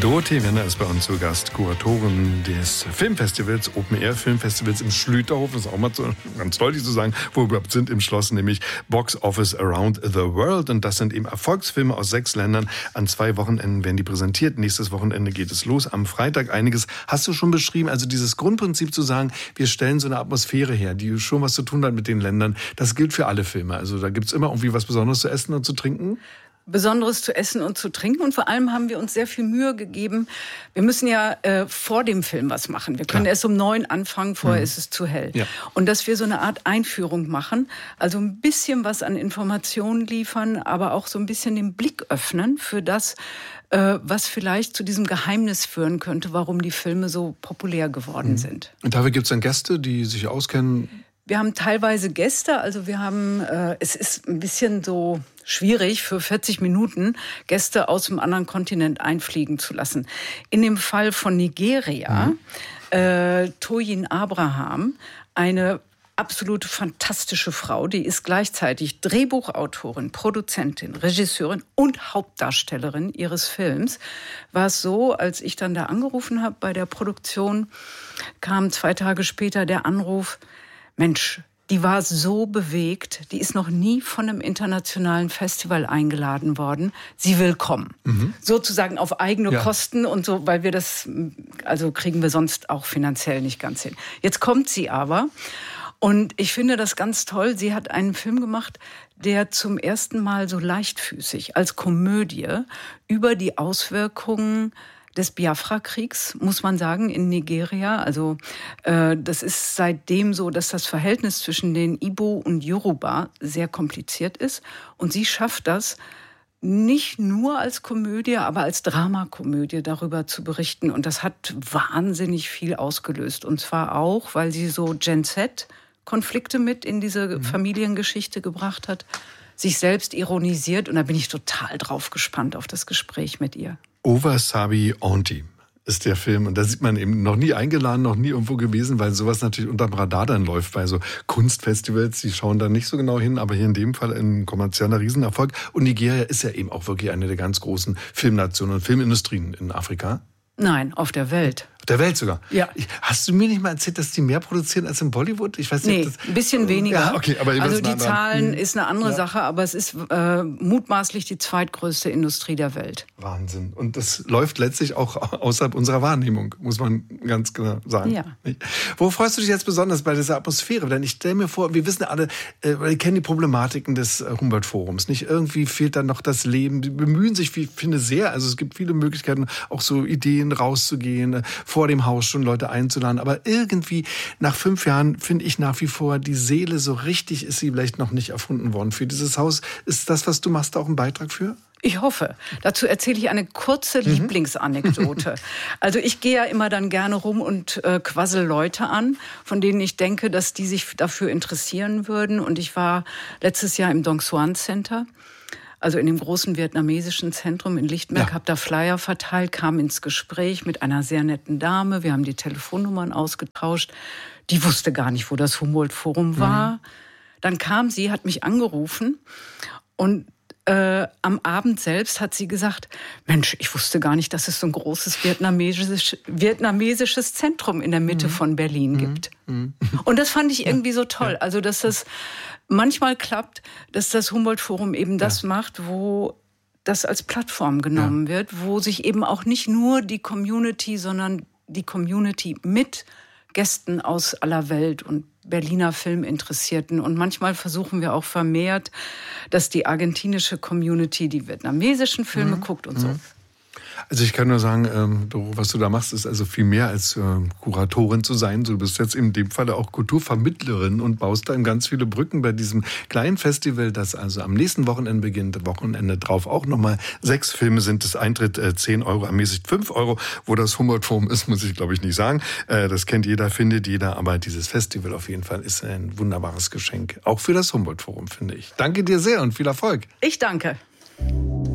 Dorothee Werner ist bei uns zu Gast, Kuratorin des Filmfestivals, Open-Air-Filmfestivals im Schlüterhof. Das ist auch mal so ganz deutlich zu sagen, wo wir überhaupt sind im Schloss, nämlich Box Office Around the World. Und das sind eben Erfolgsfilme aus 6 Ländern. An 2 Wochenenden werden die präsentiert. Nächstes Wochenende geht es los. Am Freitag einiges hast du schon beschrieben. Also dieses Grundprinzip zu sagen, wir stellen so eine Atmosphäre her, die schon was zu tun hat mit den Ländern. Das gilt für alle Filme. Also da gibt's immer irgendwie was Besonderes zu essen und zu trinken. Besonderes zu essen und zu trinken. Und vor allem haben wir uns sehr viel Mühe gegeben. Wir müssen ja vor dem Film was machen. Wir können erst um 9 anfangen, vorher ist es zu hell. Ja. Und dass wir so eine Art Einführung machen, also ein bisschen was an Informationen liefern, aber auch so ein bisschen den Blick öffnen für das, was vielleicht zu diesem Geheimnis führen könnte, warum die Filme so populär geworden sind. Und dafür gibt es dann Gäste, die sich auskennen? Wir haben teilweise Gäste, also wir haben, es ist ein bisschen so schwierig für 40 Minuten Gäste aus einem anderen Kontinent einfliegen zu lassen. In dem Fall von Nigeria, Toyin Abraham, eine absolute fantastische Frau, die ist gleichzeitig Drehbuchautorin, Produzentin, Regisseurin und Hauptdarstellerin ihres Films. War es so, als ich dann da angerufen habe bei der Produktion, kam 2 Tage später der Anruf: Mensch, die war so bewegt, die ist noch nie von einem internationalen Festival eingeladen worden. Sie will kommen. Sozusagen auf eigene Kosten und so, weil wir das, also kriegen wir sonst auch finanziell nicht ganz hin. Jetzt kommt sie aber und ich finde das ganz toll. Sie hat einen Film gemacht, der zum ersten Mal so leichtfüßig als Komödie über die Auswirkungen des Biafra-Kriegs, muss man sagen, in Nigeria. Also das ist seitdem so, dass das Verhältnis zwischen den Igbo und Yoruba sehr kompliziert ist. Und sie schafft das, nicht nur als Komödie, aber als Dramakomödie darüber zu berichten. Und das hat wahnsinnig viel ausgelöst. Und zwar auch, weil sie so Gen-Z-Konflikte mit in diese Familiengeschichte gebracht hat, sich selbst ironisiert. Und da bin ich total drauf gespannt auf das Gespräch mit ihr. Owasabi Aunty ist der Film. Und da sieht man eben noch nie eingeladen, noch nie irgendwo gewesen, weil sowas natürlich unterm Radar dann läuft bei so Kunstfestivals. Die schauen da nicht so genau hin, aber hier in dem Fall ein kommerzieller Riesenerfolg. Und Nigeria ist ja eben auch wirklich eine der ganz großen Filmnationen und Filmindustrien in Afrika. Nein, auf der Welt. Auf der Welt sogar? Ja. Hast du mir nicht mal erzählt, dass die mehr produzieren als in Bollywood? Ich weiß nicht, ein bisschen weniger. Ja, okay, aber also die Zahlen ist eine andere Sache, aber es ist mutmaßlich die zweitgrößte Industrie der Welt. Wahnsinn. Und das läuft letztlich auch außerhalb unserer Wahrnehmung, muss man ganz genau sagen. Ja. Wo freust du dich jetzt besonders bei dieser Atmosphäre? Denn ich stelle mir vor, wir wissen alle, wir kennen die Problematiken des Humboldt-Forums. Nicht irgendwie fehlt dann noch das Leben. Die bemühen sich, ich finde, sehr. Also es gibt viele Möglichkeiten, auch so Ideen rauszugehen, vor dem Haus schon Leute einzuladen. Aber irgendwie nach 5 Jahren finde ich nach wie vor, die Seele so richtig ist sie vielleicht noch nicht erfunden worden für dieses Haus. Ist das, was du machst, auch ein Beitrag für? Ich hoffe. Dazu erzähle ich eine kurze Lieblingsanekdote. Also ich gehe ja immer dann gerne rum und quassel Leute an, von denen ich denke, dass die sich dafür interessieren würden. Und ich war letztes Jahr im Dong Xuan Center, also in dem großen vietnamesischen Zentrum in Lichtenberg, habe da Flyer verteilt, kam ins Gespräch mit einer sehr netten Dame. Wir haben die Telefonnummern ausgetauscht. Die wusste gar nicht, wo das Humboldt-Forum war. Dann kam sie, hat mich angerufen und am Abend selbst hat sie gesagt, Mensch, ich wusste gar nicht, dass es so ein großes vietnamesisches Zentrum in der Mitte von Berlin gibt. Und das fand ich irgendwie so toll. Also, dass das manchmal klappt, dass das Humboldt-Forum eben das macht, wo das als Plattform genommen wird, wo sich eben auch nicht nur die Community, sondern die Community mit Gästen aus aller Welt und Berliner Filminteressierten. Und manchmal versuchen wir auch vermehrt, dass die argentinische Community die vietnamesischen Filme guckt und so. Also ich kann nur sagen, was du da machst, ist also viel mehr als Kuratorin zu sein. Du bist jetzt in dem Falle auch Kulturvermittlerin und baust dann ganz viele Brücken bei diesem kleinen Festival, das also am nächsten Wochenende beginnt. Wochenende drauf auch nochmal 6 Filme sind das Eintritt 10 Euro, ermäßigt 5 Euro. Wo das Humboldt-Forum ist, muss ich glaube ich nicht sagen. Das kennt jeder, findet jeder. Aber dieses Festival auf jeden Fall ist ein wunderbares Geschenk. Auch für das Humboldt-Forum, finde ich. Danke dir sehr und viel Erfolg. Ich danke.